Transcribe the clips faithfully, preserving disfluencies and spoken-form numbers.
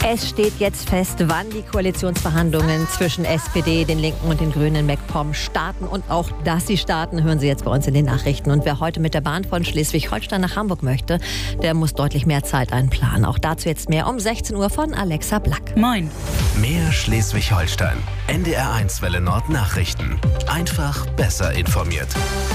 Es steht jetzt fest, wann die Koalitionsverhandlungen zwischen S P D, den Linken und den Grünen in MacPom starten. Und auch, dass sie starten, hören Sie jetzt bei uns in den Nachrichten. Und wer heute mit der Bahn von Schleswig-Holstein nach Hamburg möchte, der muss deutlich mehr Zeit einplanen. Auch dazu jetzt mehr um sechzehn Uhr von Alexa Black. Moin. Mehr Schleswig-Holstein. N D R eins Welle Nord Nachrichten. Einfach besser informiert.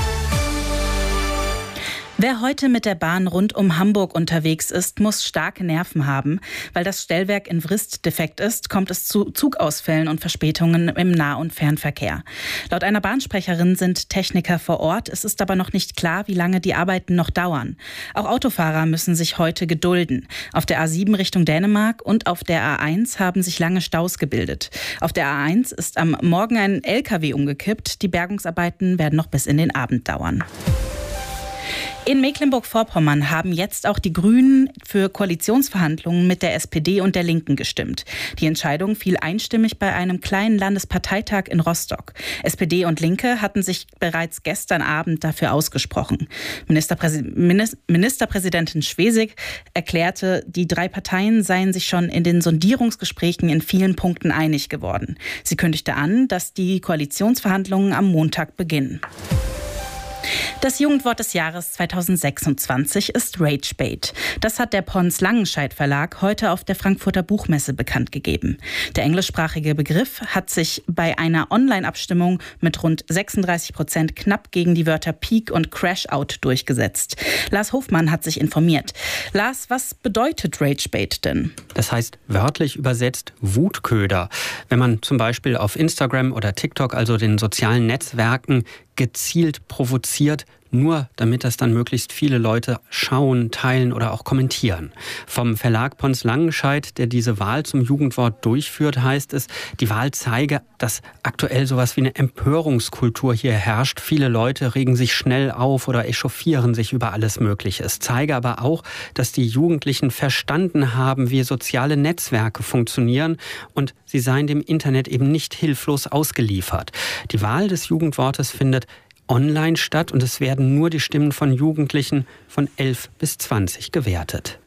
Wer heute mit der Bahn rund um Hamburg unterwegs ist, muss starke Nerven haben. Weil das Stellwerk in Vrist defekt ist, kommt es zu Zugausfällen und Verspätungen im Nah- und Fernverkehr. Laut einer Bahnsprecherin sind Techniker vor Ort. Es ist aber noch nicht klar, wie lange die Arbeiten noch dauern. Auch Autofahrer müssen sich heute gedulden. Auf der A sieben Richtung Dänemark und auf der A eins haben sich lange Staus gebildet. Auf der A eins ist am Morgen ein L K W umgekippt. Die Bergungsarbeiten werden noch bis in den Abend dauern. In Mecklenburg-Vorpommern haben jetzt auch die Grünen für Koalitionsverhandlungen mit der S P D und der Linken gestimmt. Die Entscheidung fiel einstimmig bei einem kleinen Landesparteitag in Rostock. S P D und Linke hatten sich bereits gestern Abend dafür ausgesprochen. Ministerpräs- Ministerpräsidentin Schwesig erklärte, die drei Parteien seien sich schon in den Sondierungsgesprächen in vielen Punkten einig geworden. Sie kündigte an, dass die Koalitionsverhandlungen am Montag beginnen. Das Jugendwort des Jahres zweitausendsechsundzwanzig ist Ragebait. Das hat der Pons Langenscheidt Verlag heute auf der Frankfurter Buchmesse bekannt gegeben. Der englischsprachige Begriff hat sich bei einer Online-Abstimmung mit rund sechsunddreißig Prozent knapp gegen die Wörter Peak und Crash-Out durchgesetzt. Lars Hofmann hat sich informiert. Lars, was bedeutet Ragebait denn? Das heißt wörtlich übersetzt Wutköder. Wenn man zum Beispiel auf Instagram oder TikTok, also den sozialen Netzwerken, gezielt provoziert, nur damit das dann möglichst viele Leute schauen, teilen oder auch kommentieren. Vom Verlag Pons Langenscheidt, der diese Wahl zum Jugendwort durchführt, heißt es, die Wahl zeige, dass aktuell sowas wie eine Empörungskultur hier herrscht. Viele Leute regen sich schnell auf oder echauffieren sich über alles Mögliche. Es zeige aber auch, dass die Jugendlichen verstanden haben, wie soziale Netzwerke funktionieren und sie seien dem Internet eben nicht hilflos ausgeliefert. Die Wahl des Jugendwortes findet online statt und es werden nur die Stimmen von Jugendlichen von elf bis zwanzig gewertet.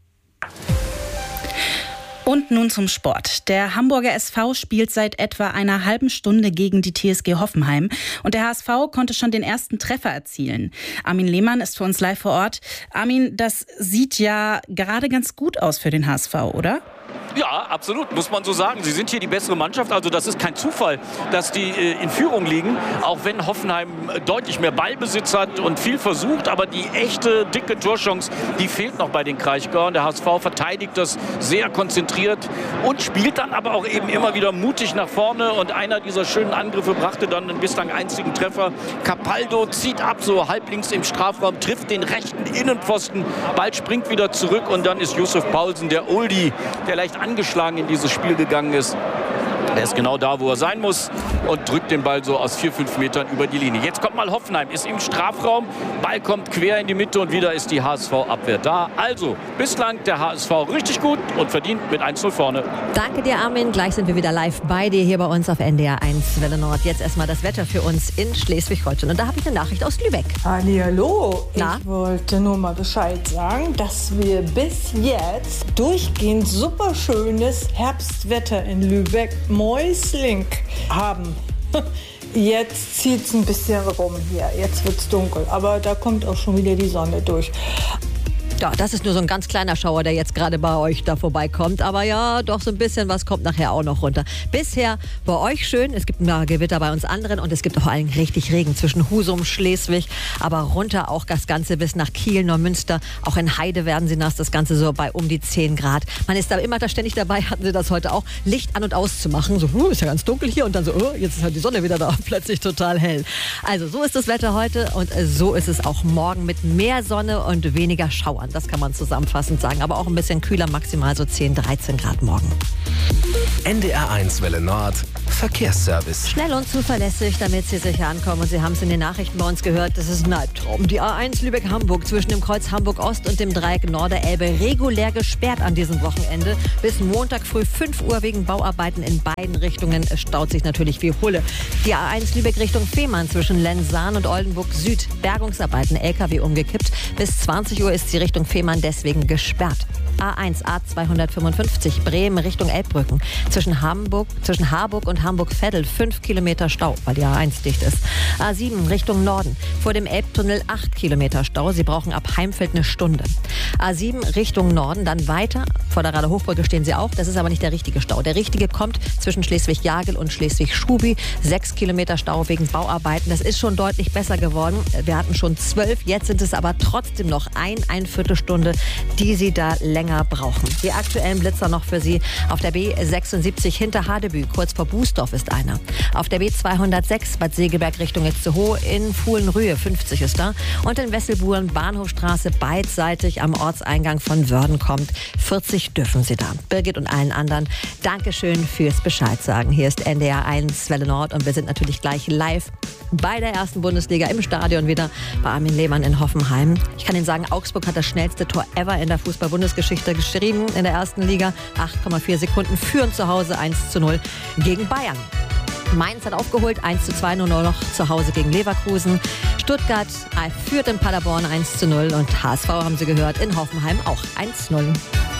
Und nun zum Sport. Der Hamburger S V spielt seit etwa einer halben Stunde gegen die T S G Hoffenheim. Und der H S V konnte schon den ersten Treffer erzielen. Armin Lehmann ist für uns live vor Ort. Armin, das sieht ja gerade ganz gut aus für den H S V, oder? Ja, absolut, muss man so sagen. Sie sind hier die bessere Mannschaft. Also das ist kein Zufall, dass die äh, in Führung liegen. Auch wenn Hoffenheim deutlich mehr Ballbesitz hat und viel versucht. Aber die echte, dicke Torchance, die fehlt noch bei den Kraichgauern. Der H S V verteidigt das sehr konzentriert und spielt dann aber auch eben immer wieder mutig nach vorne. Und einer dieser schönen Angriffe brachte dann einen bislang einzigen Treffer. Capaldo zieht ab, so halblinks im Strafraum, trifft den rechten Innenpfosten. Ball springt wieder zurück und dann ist Yusuf Paulsen, der Oldie, der leicht angeschlagen in dieses Spiel gegangen ist. Er ist genau da, wo er sein muss und drückt den Ball so aus vier, fünf Metern über die Linie. Jetzt kommt mal Hoffenheim, ist im Strafraum. Ball kommt quer in die Mitte und wieder ist die H S V-Abwehr da. Also bislang der H S V richtig gut und verdient mit eins zu null vorne. Danke dir, Armin. Gleich sind wir wieder live bei dir hier bei uns auf N D R eins Welle Nord. Jetzt erstmal das Wetter für uns in Schleswig-Holstein. Und da habe ich eine Nachricht aus Lübeck. Hallihallo. Na? Ich wollte nur mal Bescheid sagen, dass wir bis jetzt durchgehend super schönes Herbstwetter in Lübeck Mäusling haben. Jetzt zieht es ein bisschen rum hier. Jetzt wird es dunkel. Aber da kommt auch schon wieder die Sonne durch. Ja, das ist nur so ein ganz kleiner Schauer, der jetzt gerade bei euch da vorbeikommt. Aber ja, doch so ein bisschen was kommt nachher auch noch runter. Bisher bei euch schön. Es gibt ein Gewitter bei uns anderen und es gibt auch allen richtig Regen zwischen Husum, Schleswig, aber runter auch das Ganze bis nach Kiel, Neumünster. Auch in Heide werden sie nass, das Ganze so bei um die zehn Grad. Man ist da immer da ständig dabei, hatten sie das heute auch, Licht an- und auszumachen. So, uh, ist ja ganz dunkel hier und dann so, uh, jetzt ist halt die Sonne wieder da, plötzlich total hell. Also so ist das Wetter heute und so ist es auch morgen mit mehr Sonne und weniger Schauern. Das kann man zusammenfassend sagen. Aber auch ein bisschen kühler, maximal so zehn, dreizehn Grad morgen. N D R eins Welle Nord Verkehrsservice. Schnell und zuverlässig, damit Sie sicher ankommen. Und Sie haben es in den Nachrichten bei uns gehört, das ist ein Albtraum. Die A eins Lübeck-Hamburg zwischen dem Kreuz Hamburg-Ost und dem Dreieck Norderelbe regulär gesperrt an diesem Wochenende. Bis Montag früh fünf Uhr wegen Bauarbeiten in beiden Richtungen. Es staut sich natürlich wie Hulle. Die A eins Lübeck Richtung Fehmarn zwischen Lenzahn und Oldenburg Süd. Bergungsarbeiten, L K W umgekippt. Bis zwanzig Uhr ist die Richtung Fehmarn deswegen gesperrt. A eins, A zweihundertfünfundfünfzig, Bremen Richtung Elbbrücken. Zwischen Hamburg, zwischen Harburg und Hamburg-Veddel fünf Kilometer Stau, weil die A eins dicht ist. A sieben Richtung Norden. Vor dem Elbtunnel acht Kilometer Stau. Sie brauchen ab Heimfeld eine Stunde. A sieben Richtung Norden, dann weiter. Vor der Rader-Hochbrücke stehen Sie auch. Das ist aber nicht der richtige Stau. Der richtige kommt zwischen Schleswig-Jagel und Schleswig-Schubi. Sechs Kilometer Stau wegen Bauarbeiten. Das ist schon deutlich besser geworden. Wir hatten schon zwölf. Jetzt sind es aber trotzdem noch ein, ein Viertelstunde, die Sie da länger brauchen. Die aktuellen Blitzer noch für Sie. Auf der B sechsundsiebzig hinter Hadebü, kurz vor Bußdorf ist einer. Auf der B zweihundertsechs Bad Segeberg Richtung Itzehoe in Fuhlenrühe, fünfzig ist da. Und in Wesselburen Bahnhofstraße beidseitig am Ortseingang von Wörden kommt. vierzig dürfen Sie da. Birgit und allen anderen, Dankeschön fürs Bescheid sagen. Hier ist N D R eins Welle Nord und wir sind natürlich gleich live bei der ersten Bundesliga im Stadion wieder bei Armin Lehmann in Hoffenheim. Ich kann Ihnen sagen, Augsburg hat das schnellste Tor ever in der Fußball-Bundesgeschichte geschrieben in der ersten Liga. acht Komma vier Sekunden, führen zu Hause eins zu null gegen Bayern. Mainz hat aufgeholt, eins zu zwei nur noch zu Hause gegen Leverkusen. Stuttgart führt in Paderborn eins zu null und H S V, haben Sie gehört, in Hoffenheim auch eins zu null.